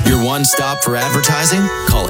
Your one stop for advertising? Call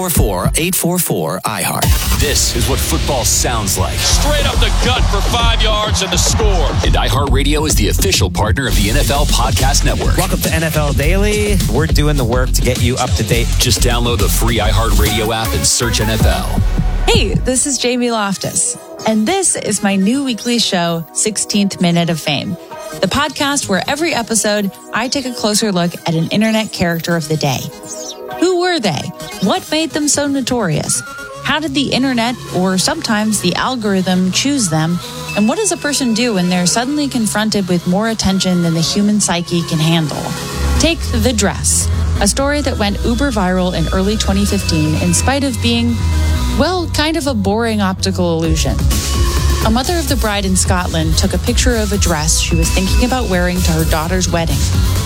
844-844-iHeart. This is what football sounds like. Straight up the gut for 5 yards and the score. And iHeartRadio is the official partner of the NFL Podcast Network. Welcome to NFL Daily. We're doing the work to get you up to date. Just download the free iHeartRadio app and search NFL. Hey, this is Jamie Loftus, and this is my new weekly show, 16th Minute of Fame, the podcast where every episode I take a closer look at an internet character of the day. Who were they? What made them so notorious? How did the internet, or sometimes the algorithm, choose them? And what does a person do when they're suddenly confronted with more attention than the human psyche can handle? Take The Dress, a story that went uber viral in early 2015 in spite of being, well, kind of a boring optical illusion. A mother of the bride in Scotland took a picture of a dress she was thinking about wearing to her daughter's wedding.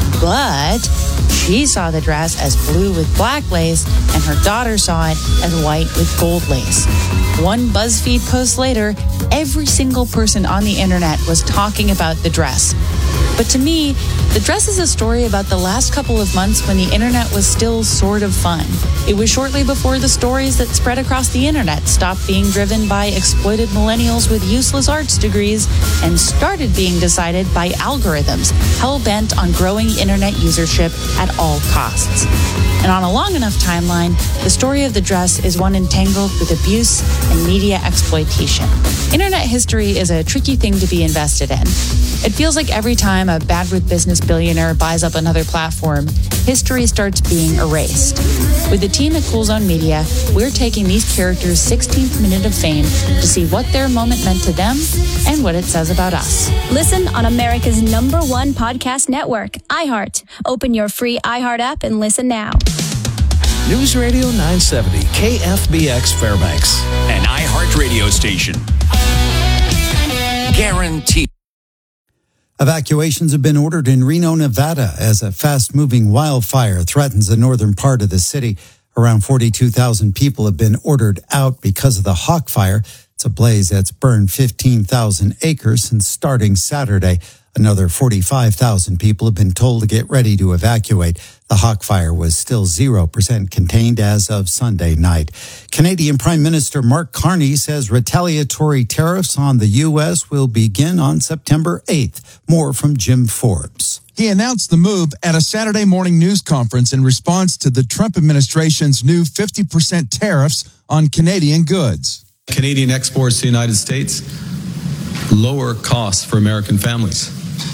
But she saw the dress as blue with black lace, and her daughter saw it as white with gold lace. One BuzzFeed post later, every single person on the internet was talking about the dress. But to me, The Dress is a story about the last couple of months when the internet was still sort of fun. It was shortly before the stories that spread across the internet stopped being driven by exploited millennials with useless arts degrees and started being decided by algorithms hell-bent on growing internet usership at all costs. And on a long enough timeline, the story of The Dress is one entangled with abuse and media exploitation. Internet history is a tricky thing to be invested in. It feels like every time a bad with business billionaire buys up another platform, history starts being erased. With the team at Cool Zone Media, we're taking these characters' 16th minute of fame to see what their moment meant to them and what it says about us. Listen on America's #1 podcast network, iHeart. Open your free iHeart app and listen now. News Radio 970, KFBX Fairbanks. An iHeart radio station. Guaranteed. Evacuations have been ordered in Reno, Nevada, as a fast-moving wildfire threatens the northern part of the city. Around 42,000 people have been ordered out because of the Hawk Fire. It's a blaze that's burned 15,000 acres since starting Saturday. Another 45,000 people have been told to get ready to evacuate. The Hawk Fire was still 0% contained as of Sunday night. Canadian Prime Minister Mark Carney says retaliatory tariffs on the U.S. will begin on September 8th. More from Jim Forbes. He announced the move at a Saturday morning news conference in response to the Trump administration's new 50% tariffs on Canadian goods. Canadian exports to the United States, lower costs for American families.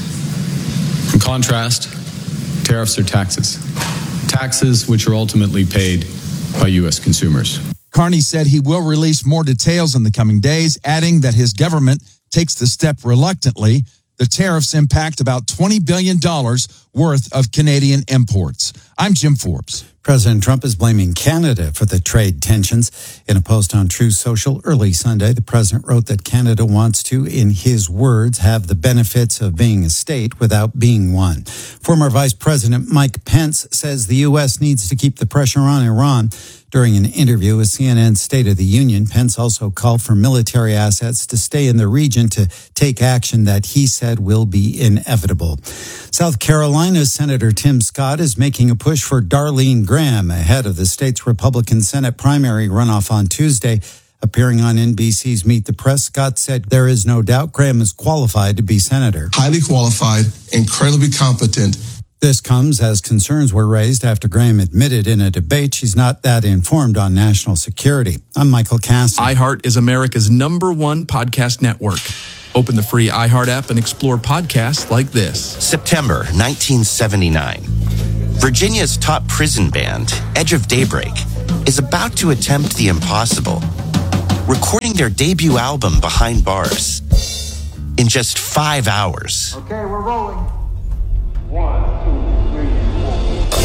In contrast, tariffs are taxes. Taxes which are ultimately paid by U.S. consumers. Carney said he will release more details in the coming days, adding that his government takes the step reluctantly. The tariffs impact about $20 billion worth of Canadian imports. I'm Jim Forbes. President Trump is blaming Canada for the trade tensions. In a post on Truth Social early Sunday, the president wrote that Canada wants to, in his words, have the benefits of being a state without being one. Former Vice President Mike Pence says the U.S. needs to keep the pressure on Iran. During an interview with CNN's State of the Union, Pence also called for military assets to stay in the region to take action that he said will be inevitable. South Carolina's Senator Tim Scott is making a push for Darlene Graham ahead of the state's Republican Senate primary runoff on Tuesday. Appearing on NBC's Meet the Press, Scott said there is no doubt Graham is qualified to be senator. Highly qualified, incredibly competent. This comes as concerns were raised after Graham admitted in a debate she's not that informed on national security. I'm Michael Cassidy. iHeart is America's #1 podcast network. Open the free iHeart app and explore podcasts like this. September 1979. Virginia's top prison band, Edge of Daybreak, is about to attempt the impossible, recording their debut album Behind Bars in just 5 hours. Okay, we're rolling. 1, 2,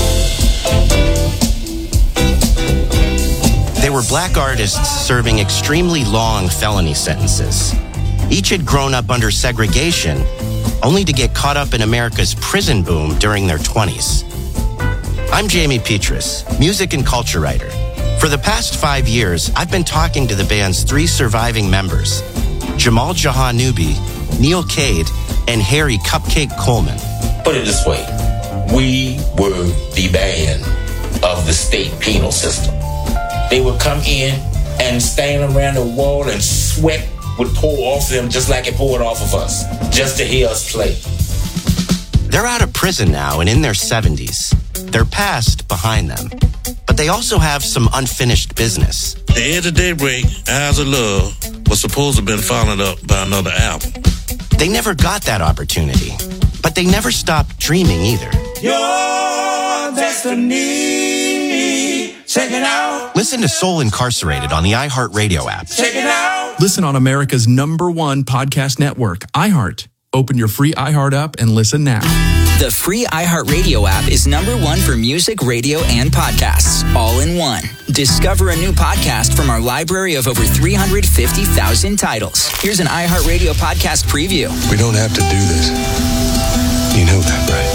3, 4. They were black artists serving extremely long felony sentences. Each had grown up under segregation, only to get caught up in America's prison boom during their 20s. I'm Jamie Petrus, music and culture writer. For the past 5 years, I've been talking to the band's 3 surviving members, Jamal Jahanoubi, Neil Cade, and Harry Cupcake Coleman. Put it this way, we were the band. the state penal system. They would come in and stand around the wall and sweat would pour off them just like it poured off of us, just to hear us play. They're out of prison now and in their 70s. Their past behind them. But they also have some unfinished business. The Edge of Daybreak, Eyes of Love, was supposed to have been followed up by another album. They never got that opportunity, but they never stopped dreaming either. Your destiny, check it out. Listen to Soul Incarcerated on the iHeartRadio app. Check it out. Listen on America's #1 podcast network, iHeart. Open your free iHeart app and listen now. The free iHeartRadio app is #1 for music, radio, and podcasts, all in one. Discover a new podcast from our library of over 350,000 titles. Here's an iHeartRadio podcast preview. We don't have to do this. You know that, right?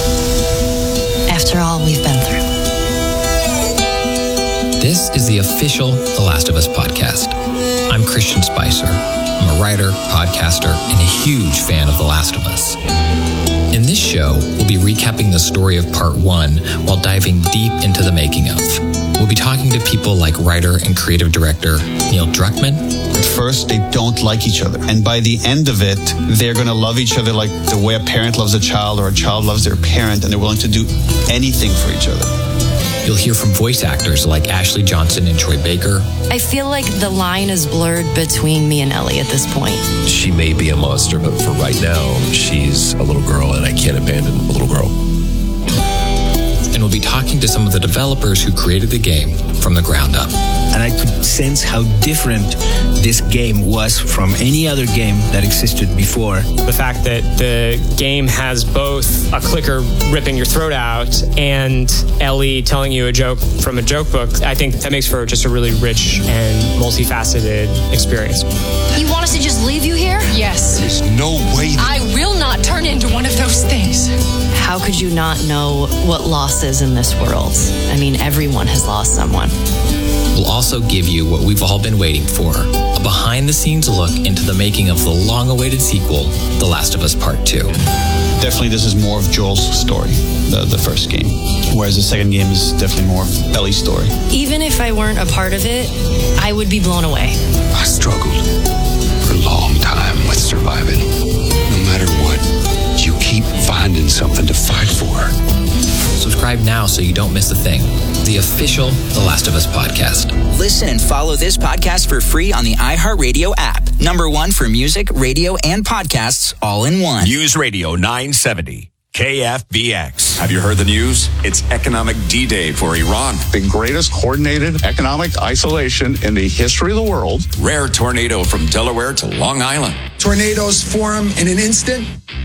After all we've been through. This is the official The Last of Us podcast. I'm Christian Spicer. I'm a writer, podcaster, and a huge fan of The Last of Us. In this show, we'll be recapping the story of part 1 while diving deep into the making of. We'll be talking to people like writer and creative director Neil Druckmann. At first, they don't like each other. And by the end of it, they're going to love each other like the way a parent loves a child or a child loves their parent, and they're willing to do anything for each other. You'll hear from voice actors like Ashley Johnson and Troy Baker. I feel like the line is blurred between me and Ellie at this point. She may be a monster, but for right now, she's a little girl, and I can't abandon a little girl. And we'll be talking to some of the developers who created the game from the ground up. And I could sense how different this game was from any other game that existed before. The fact that the game has both a clicker ripping your throat out and Ellie telling you a joke from a joke book, I think that makes for just a really rich and multifaceted experience. You want us to just leave you here? Yes. There's no way. I will not turn into one of those things. How could you not know what loss is in this world? I mean, everyone has lost someone. We'll also give you what we've all been waiting for, a behind-the-scenes look into the making of the long-awaited sequel, The Last of Us Part 2. Definitely this is more of Joel's story, the first game, whereas the second game is definitely more of Ellie's story. Even if I weren't a part of it, I would be blown away. I struggled for a long time with surviving. No matter what, you keep finding something to fight for. Subscribe now so you don't miss a thing. The official The Last of Us podcast. Listen and follow this podcast for free on the iHeartRadio app. #1 for music, radio, and podcasts, all in one. News Radio 970, KFBX. Have you heard the news? It's economic D-Day for Iran. The greatest coordinated economic isolation in the history of the world. Rare tornado from Delaware to Long Island. Tornadoes form in an instant.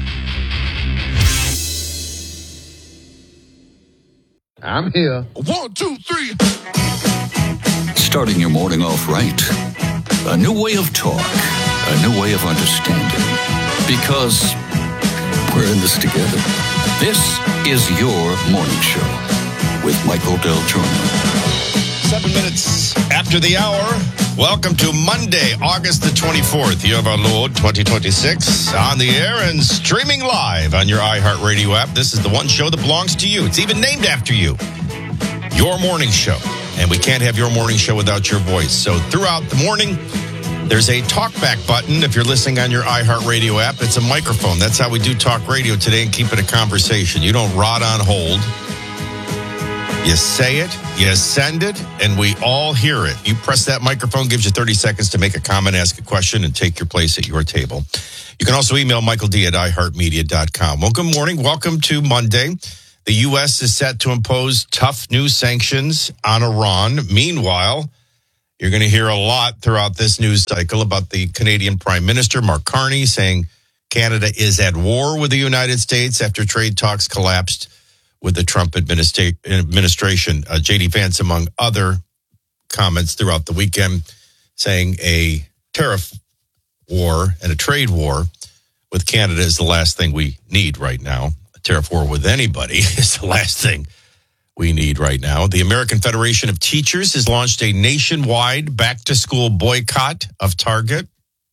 I'm here. 1, 2, 3. Starting your morning off right. A new way of talk. A new way of understanding. Because we're in this together. This is your morning show with Michael Del Giorno. 7 minutes after the hour. Welcome to Monday, August the 24th, year of our Lord, 2026, on the air and streaming live on your iHeartRadio app. This is the one show that belongs to you. It's even named after you. Your morning show. And we can't have your morning show without your voice. So throughout the morning, there's a talkback button. If you're listening on your iHeartRadio app, it's a microphone. That's how we do talk radio today and keep it a conversation. You don't rot on hold. You say it, you send it, and we all hear it. You press that microphone, gives you 30 seconds to make a comment, ask a question, and take your place at your table. You can also email Michael D at iHeartMedia.com. Well, good morning. Welcome to Monday. The U.S. is set to impose tough new sanctions on Iran. Meanwhile, you're going to hear a lot throughout this news cycle about the Canadian Prime Minister, Mark Carney, saying Canada is at war with the United States after trade talks collapsed with the Trump administration. J.D. Vance, among other comments throughout the weekend, saying a tariff war and a trade war with Canada is the last thing we need right now. A tariff war with anybody is the last thing we need right now. The American Federation of Teachers has launched a nationwide back-to-school boycott of Target.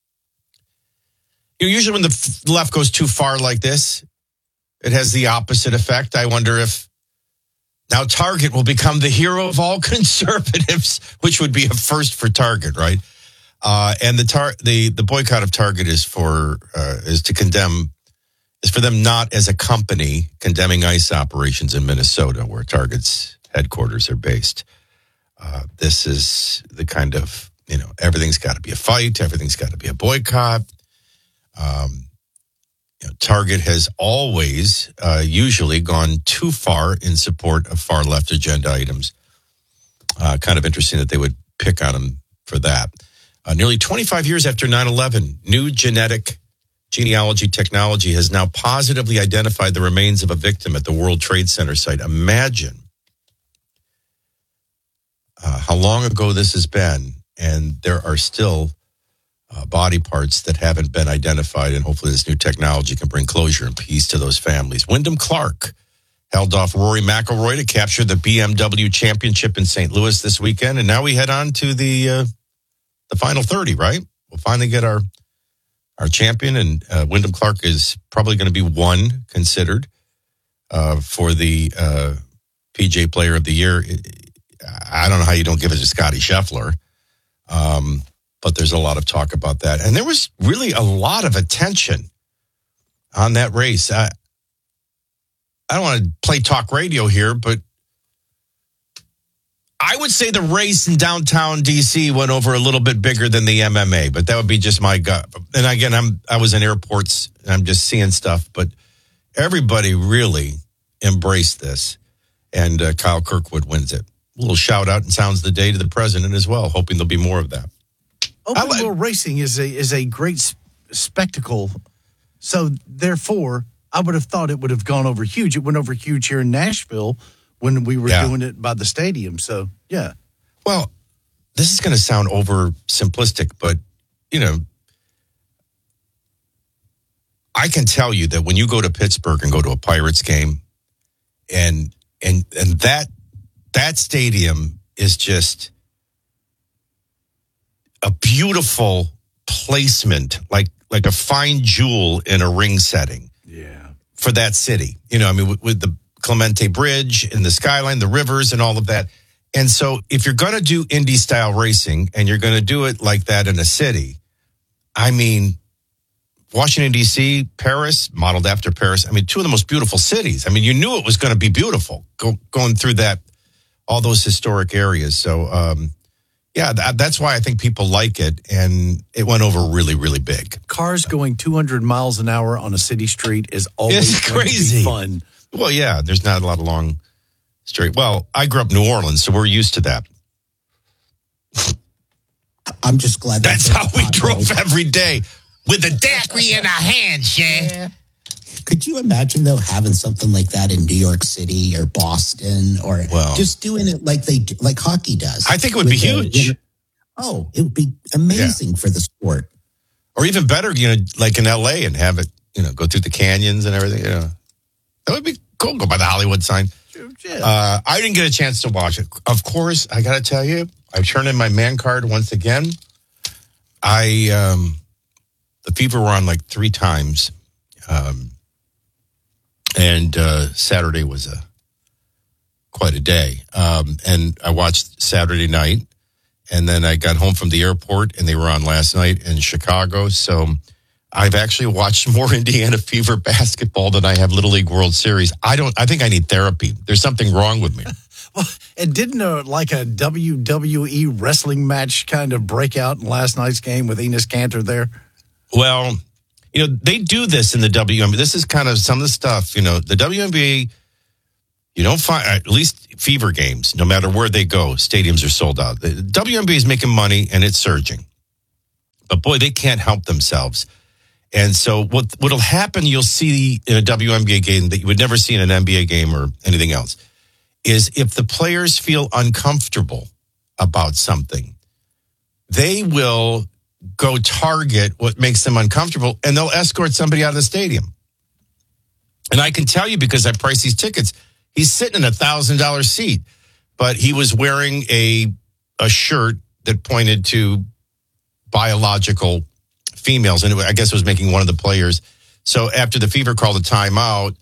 Usually when the left goes too far like this, it has the opposite effect. I wonder if Now Target will become the hero of all conservatives, which would be a first for Target, right? And the boycott of Target is for them not as a company condemning ICE operations in Minnesota, where Target's headquarters are based. This is the kind of, everything's got to be a fight, everything's got to be a boycott. Target has always usually gone too far in support of far left agenda items. Kind of interesting that they would pick on them for that. Nearly 25 years after 9/11, new genealogy technology has now positively identified the remains of a victim at the World Trade Center site. Imagine how long ago this has been, and there are still body parts that haven't been identified, and hopefully this new technology can bring closure and peace to those families. Wyndham Clark held off Rory McIlroy to capture the BMW Championship in St. Louis this weekend, and now we head on to the final 30, right? We'll finally get our champion, and Wyndham Clark is probably going to be one considered for the PGA Player of the Year. I don't know how you don't give it to Scotty Scheffler. But there's a lot of talk about that. And there was really a lot of attention on that race. I don't want to play talk radio here, but I would say the race in downtown D.C. went over a little bit bigger than the MMA, but that would be just my gut. And again, I was in airports and I'm just seeing stuff, but everybody really embraced this. And Kyle Kirkwood wins it. A little shout out and sounds the day to the president as well, hoping there'll be more of that. Open wheel racing is a great spectacle. So therefore, I would have thought it would have gone over huge. It went over huge here in Nashville when we were doing it by the stadium. So, yeah. Well, this is going to sound oversimplistic, but, I can tell you that when you go to Pittsburgh and go to a Pirates game, and that stadium is just a beautiful placement, like a fine jewel in a ring setting. Yeah. For that city. With the Clemente Bridge and the skyline, the rivers and all of that. And so if you're going to do Indy style racing and you're going to do it like that in a city, Washington, D.C., Paris, modeled after Paris. Two of the most beautiful cities. You knew it was going to be beautiful going through all those historic areas. So, that's why I think people like it, and it went over really, really big. Cars going 200 miles an hour on a city street is always crazy fun. Well, yeah, there's not a lot of long straight. Well, I grew up in New Orleans, so we're used to that. I'm just glad that's how we drove every day with a daiquiri in our hands, yeah. Could you imagine, though, having something like that in New York City or Boston, or just doing it like hockey does? I think it would be huge. It would be amazing for the sport. Or even better, like in L.A. and have it, go through the canyons and everything. That would be cool. Go by the Hollywood sign. Yeah. I didn't get a chance to watch it. Of course, I got to tell you, I turned in my man card once again. The Fever were on like 3 times. And Saturday was quite a day. And I watched Saturday night, and then I got home from the airport, and they were on last night in Chicago. So I've actually watched more Indiana Fever basketball than I have Little League World Series. I think I need therapy. There's something wrong with me. Well, it didn't like a WWE wrestling match kind of break out in last night's game with Enos Kanter there? Well, they do this in the WNBA. This is kind of some of the stuff, the WNBA, you don't find, at least Fever games, no matter where they go, stadiums are sold out. The WNBA is making money and it's surging. But boy, they can't help themselves. And so what'll happen, you'll see in a WNBA game that you would never see in an NBA game or anything else, is if the players feel uncomfortable about something, they will go target what makes them uncomfortable, and they'll escort somebody out of the stadium. And I can tell you, because I priced these tickets, he's sitting in a $1,000 seat, but he was wearing a shirt that pointed to biological females, and I guess it was making one of the players. So after the Fever called a timeout,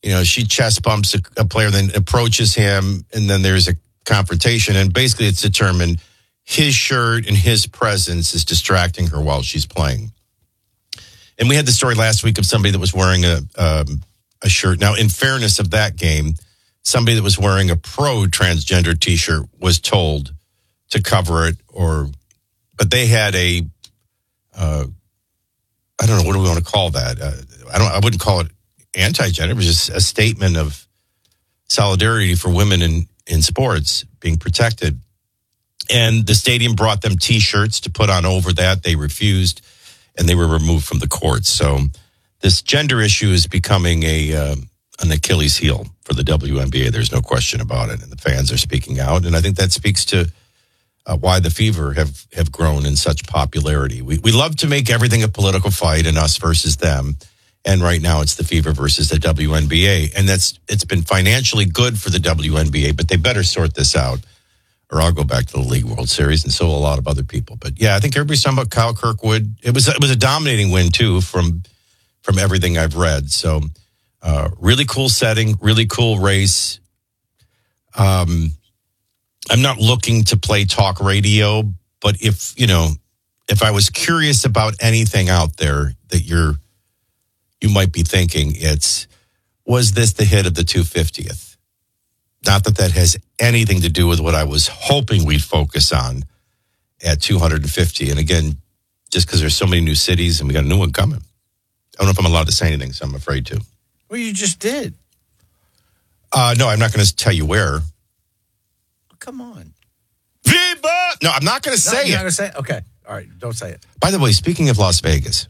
she chest bumps a player, then approaches him, and then there's a confrontation. And basically it's determined his shirt and his presence is distracting her while she's playing. And we had the story last week of somebody that was wearing a shirt. Now, in fairness of that game, somebody that was wearing a pro transgender T-shirt was told to cover it, but they had I don't know, what do we want to call that? I wouldn't call it anti-gender. It was just a statement of solidarity for women in sports being protected. And the stadium brought them T-shirts to put on over that. They refused, and they were removed from the courts. So this gender issue is becoming an Achilles heel for the WNBA. There's no question about it. And the fans are speaking out. And I think that speaks to why the Fever have grown in such popularity. We love to make everything a political fight and us versus them. And right now it's the Fever versus the WNBA. And it's been financially good for the WNBA, but they better sort this out, or I'll go back to the League World Series, and so will a lot of other people. But yeah, I think everybody's talking about Kyle Kirkwood. It was a dominating win too from everything I've read. So really cool setting, really cool race. I'm not looking to play talk radio, but if I was curious about anything out there that you might be thinking, was this the hit of the 250th? Not that has anything to do with what I was hoping we'd focus on at 250. And again, just because there's so many new cities and we got a new one coming. I don't know if I'm allowed to say anything, so I'm afraid to. Well, you just did. No, I'm not going to tell you where. Come on. Viva! No, I'm not going to say it. You're not going to say it? Okay. All right. Don't say it. By the way, speaking of Las Vegas.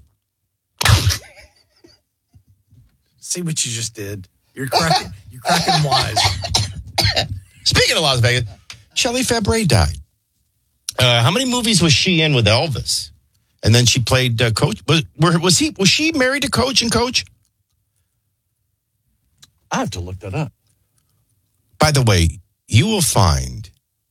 See what you just did? You're cracking wise. Speaking of Las Vegas, Shelley Fabre died. How many movies was she in with Elvis? And then she played Coach. Was she married to Coach and Coach? I have to look that up. By the way, you will find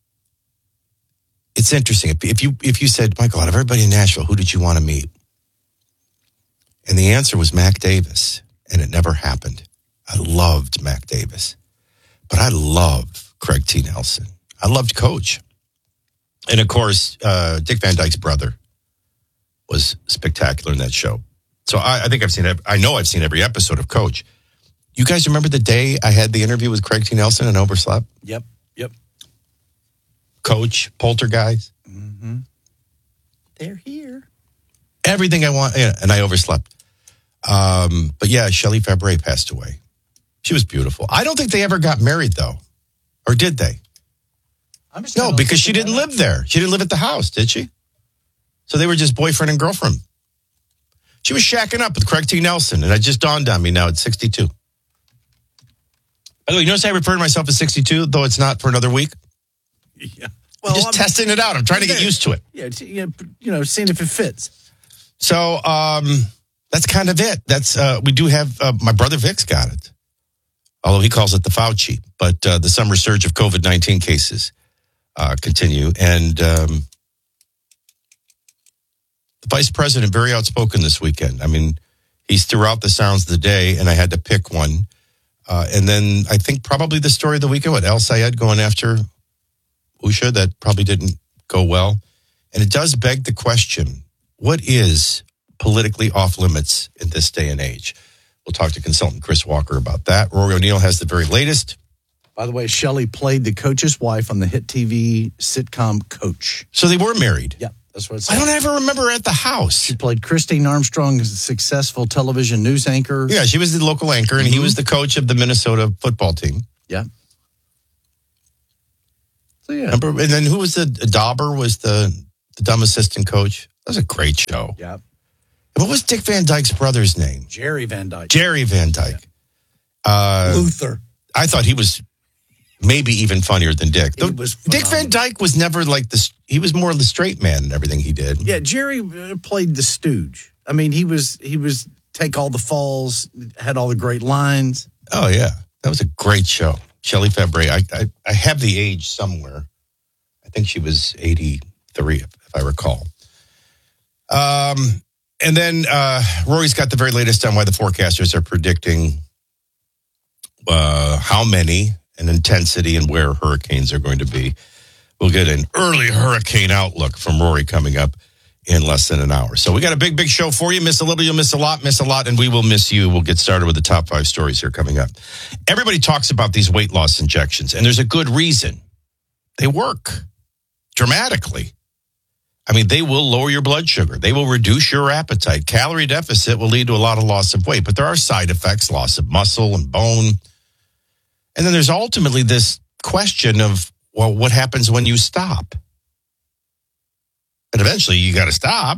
it's interesting. If you said, Michael, out of everybody in Nashville, who did you want to meet? And the answer was Mac Davis, and it never happened. I loved Mac Davis, but I love Craig T. Nelson. I loved Coach. And of course, Dick Van Dyke's brother was spectacular in that show. So I think I know I've seen every episode of Coach. You guys remember the day I had the interview with Craig T. Nelson and overslept? Yep. Coach, Poltergeist. Mm-hmm. They're here. Everything I want, and I overslept. But yeah, Shelley Fabre passed away. She was beautiful. I don't think they ever got married, though. Or did they? No, because she didn't live there. She didn't live at the house, did she? So they were just boyfriend and girlfriend. She was shacking up with Craig T. Nelson, and it just dawned on me now at 62. By the way, you notice I refer to myself as 62, though it's not for another week? Yeah. Well, I'm just testing it out. I'm trying to get used to it. Yeah, seeing if it fits. So that's kind of it. That's we do have my brother Vic's got it, although he calls it the Fauci. But the summer surge of COVID-19 cases continue, and the vice president very outspoken this weekend. I mean, he's throughout the sounds of the day, and I had to pick one. And then I think probably the story of the weekend, El Sayed going after Usha, that probably didn't go well. And it does beg the question, what is politically off limits in this day and age? We'll talk to consultant Chris Walker about that. Rory O'Neill has the very latest. By the way, Shelley played the Coach's wife on the hit TV sitcom Coach. So they were married? Yeah, that's what it said. I don't ever remember her at the house. She played Christine Armstrong as a successful television news anchor. Yeah, she was the local anchor, and he was the coach of the Minnesota football team. Yeah. So, yeah. Remember, and then who was Dauber was the dumb assistant coach? That was a great show. Yeah. What was Dick Van Dyke's brother's name? Jerry Van Dyke. Jerry Van Dyke. Yeah. Luther. I thought he was maybe even funnier than Dick. Dick Van Dyke was never like this. He was more the straight man in everything he did. Yeah, Jerry played the stooge. I mean, he was take all the falls, had all the great lines. Oh, yeah. That was a great show. Shelley Fabre. I have the age somewhere. I think she was 83, if I recall. And then Rory's got the very latest on why the forecasters are predicting how many and intensity and where hurricanes are going to be. We'll get an early hurricane outlook from Rory coming up in less than an hour. So we got a big show for you. Miss a little, you'll miss a lot, and we will miss you. We'll get started with the top 5 stories here coming up. Everybody talks about these weight loss injections, and there's a good reason. They work dramatically. I mean, they will lower your blood sugar. They will reduce your appetite. Calorie deficit will lead to a lot of loss of weight, but there are side effects, loss of muscle and bone. And then there's ultimately this question of, well, what happens when you stop? And eventually you got to stop.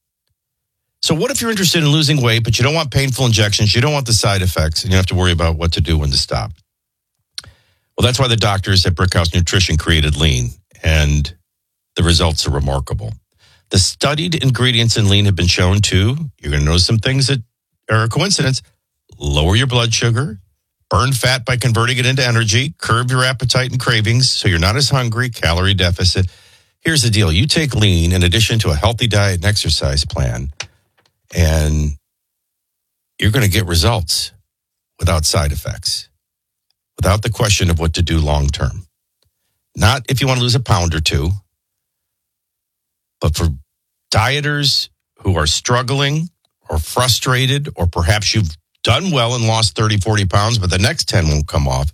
So what if you're interested in losing weight, but you don't want painful injections, you don't want the side effects, and you have to worry about what to do when to stop? Well, that's why the doctors at Brickhouse Nutrition created Lean, and the results are remarkable. The studied ingredients in Lean have been shown to, you're going to notice some things that are a coincidence, lower your blood sugar, burn fat by converting it into energy, curb your appetite and cravings so you're not as hungry, calorie deficit. Here's the deal. You take Lean in addition to a healthy diet and exercise plan, and you're going to get results without side effects, without the question of what to do long term. Not if you want to lose a pound or two, but for dieters who are struggling or frustrated, or perhaps you've done well and lost 30, 40 pounds, but the next 10 won't come off,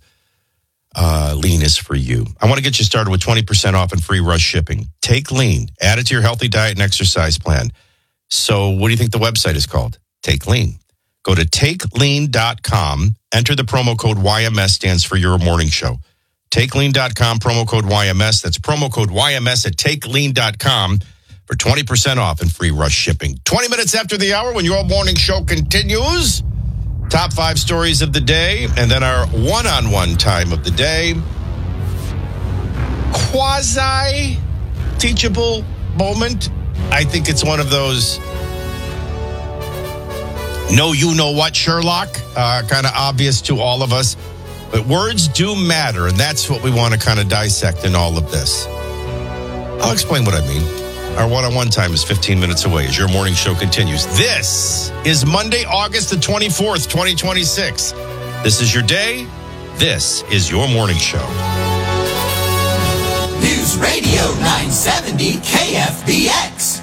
Lean is for you. I want to get you started with 20% off and free rush shipping. Take Lean, add it to your healthy diet and exercise plan. So what do you think the website is called? Take Lean. Go to takelean.com, enter the promo code YMS, stands for Your Morning Show. Takelean.com, promo code YMS. That's promo code YMS at takelean.com for 20% off and free rush shipping. 20 minutes after the hour when Your Morning Show continues. Top 5 stories of the day, and then our one-on-one time of the day. Quasi-teachable moment. I think it's one of those know-you-know-what, Sherlock, kind of obvious to all of us. But words do matter, and that's what we want to kind of dissect in all of this. I'll explain what I mean. Our one-on-one time is 15 minutes away as Your Morning Show continues. This is Monday, August the 24th, 2026. This is your day. This is Your Morning Show. News Radio 970 KFBX.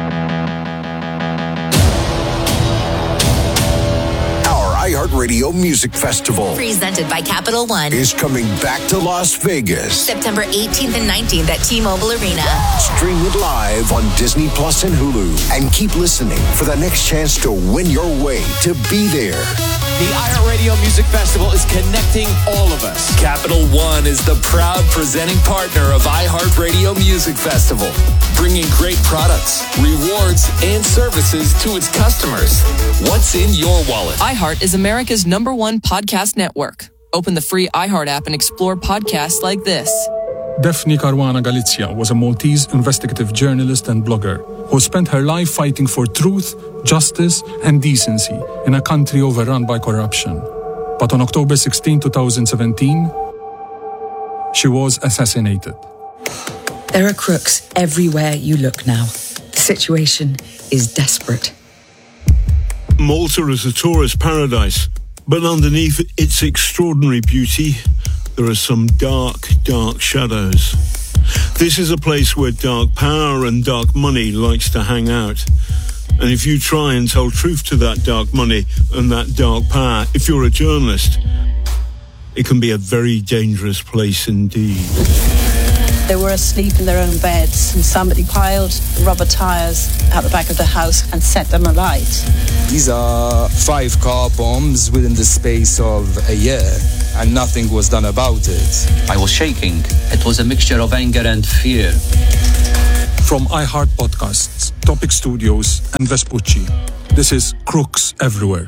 iHeartRadio Music Festival, presented by Capital One, is coming back to Las Vegas. September 18th and 19th at T-Mobile Arena. Stream it live on Disney Plus and Hulu. And keep listening for the next chance to win your way to be there. The iHeartRadio Music Festival is connecting all of us. Capital One is the proud presenting partner of iHeartRadio Music Festival, bringing great products, rewards, and services to its customers. What's in your wallet? iHeart is America's #1 podcast network. Open the free iHeart app and explore podcasts like this. Daphne Caruana Galizia was a Maltese investigative journalist and blogger who spent her life fighting for truth, justice, and decency in a country overrun by corruption. But on October 16, 2017, she was assassinated. There are crooks everywhere you look now. The situation is desperate. Malta is a tourist paradise, but underneath its extraordinary beauty, there are some dark, dark shadows. This is a place where dark power and dark money likes to hang out. And if you try and tell truth to that dark money and that dark power, if you're a journalist, it can be a very dangerous place indeed. They were asleep in their own beds, and somebody piled rubber tires out the back of the house and set them alight. These are 5 car bombs within the space of a year, and nothing was done about it. I was shaking. It was a mixture of anger and fear. From iHeart Podcasts, Topic Studios, and Vespucci, this is Crooks Everywhere.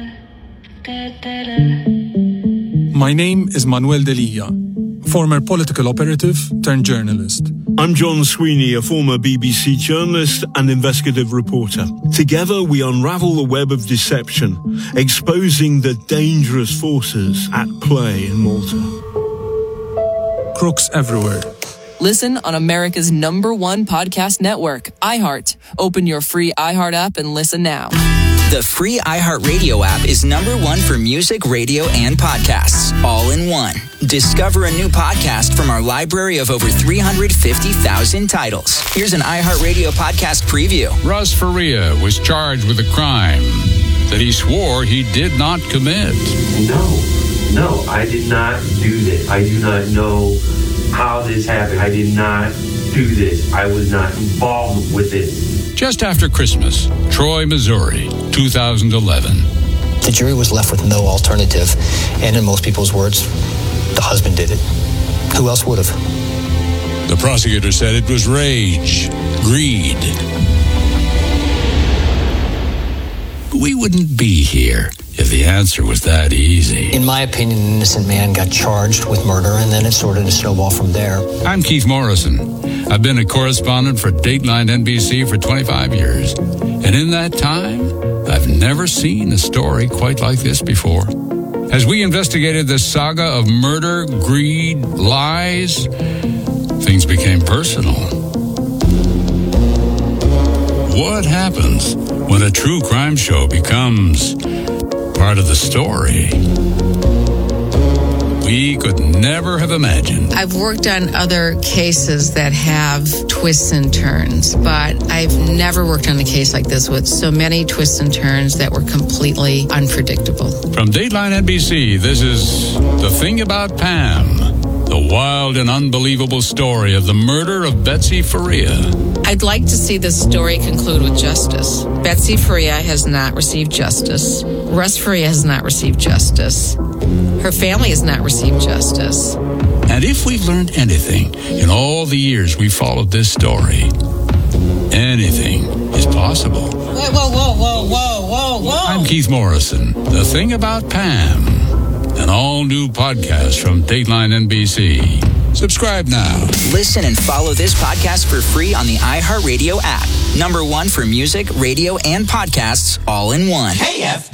My name is Manuel Delia, former political operative turned journalist. I'm John Sweeney, a former BBC journalist and investigative reporter. Together, we unravel the web of deception, exposing the dangerous forces at play in Malta. Crooks Everywhere. Listen on America's #1 podcast network, iHeart. Open your free iHeart app and listen now. The free iHeartRadio app is #1 for music, radio, and podcasts, all in one. Discover a new podcast from our library of over 350,000 titles. Here's an iHeartRadio podcast preview. Russ Faria was charged with a crime that he swore he did not commit. No, I did not do this. I do not know how this happened. I did not do this. I was not involved with it. Just after Christmas, Troy, Missouri, 2011. The jury was left with no alternative, and in most people's words, the husband did it. Who else would have? The prosecutor said it was rage, greed. We wouldn't be here if the answer was that easy. In my opinion, an innocent man got charged with murder, and then it started to snowball from there. I'm Keith Morrison. I've been a correspondent for Dateline NBC for 25 years. And in that time, I've never seen a story quite like this before. As we investigated the saga of murder, greed, lies, things became personal. What happens when a true crime show becomes part of the story? We could never have imagined. I've worked on other cases that have twists and turns, but I've never worked on a case like this with so many twists and turns that were completely unpredictable. From Dateline NBC, this is The Thing About Pam, the wild and unbelievable story of the murder of Betsy Faria. I'd like to see this story conclude with justice. Betsy Faria has not received justice. Russ Faria has not received justice. Her family has not received justice. And if we've learned anything in all the years we followed this story, anything is possible. Whoa. I'm Keith Morrison. The Thing About Pam, an all-new podcast from Dateline NBC. Subscribe now. Listen and follow this podcast for free on the iHeartRadio app. #1 for music, radio, and podcasts, all in one. KF